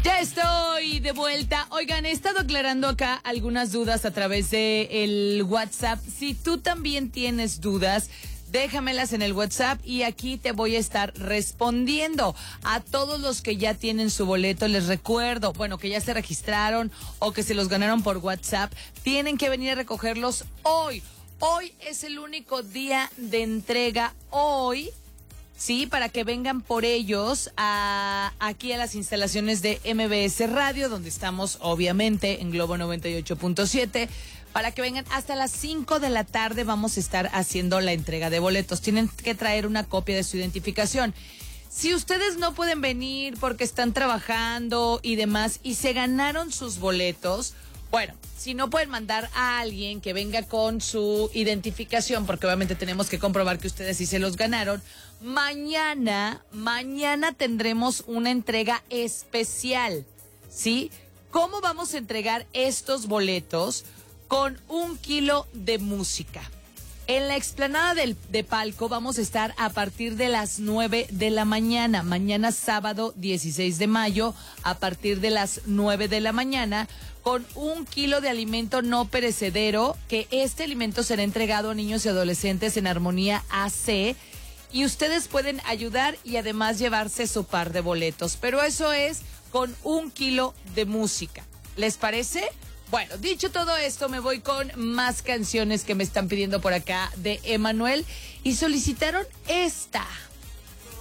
Ya estoy de vuelta. Oigan, he estado aclarando acá algunas dudas a través de el WhatsApp. Si tú también tienes dudas, déjamelas en el WhatsApp y aquí te voy a estar respondiendo. A todos los que ya tienen su boleto, les recuerdo, bueno, que ya se registraron o que se los ganaron por WhatsApp, tienen que venir a recogerlos hoy. Hoy es el único día de entrega, hoy. Sí, para que vengan por ellos aquí a las instalaciones de MBS Radio, donde estamos obviamente en Globo 98.7, para que vengan hasta las 5 de la tarde. Vamos a estar haciendo la entrega de boletos. Tienen que traer una copia de su identificación. Si ustedes no pueden venir porque están trabajando y demás y se ganaron sus boletos, bueno, si no pueden mandar a alguien que venga con su identificación, porque obviamente tenemos que comprobar que ustedes sí se los ganaron, mañana tendremos una entrega especial, ¿sí? ¿Cómo vamos a entregar estos boletos? Con 1 kilo de música. En la explanada de Palco vamos a estar a partir de las 9 de la mañana. Mañana sábado 16 de mayo, a partir de las 9 de la mañana, con 1 kilo de alimento no perecedero, que este alimento será entregado a niños y adolescentes en Armonía AC. Y ustedes pueden ayudar y además llevarse su par de boletos. Pero eso es con 1 kilo de música. ¿Les parece? Bueno, dicho todo esto, me voy con más canciones que me están pidiendo por acá de Emanuel y solicitaron esta.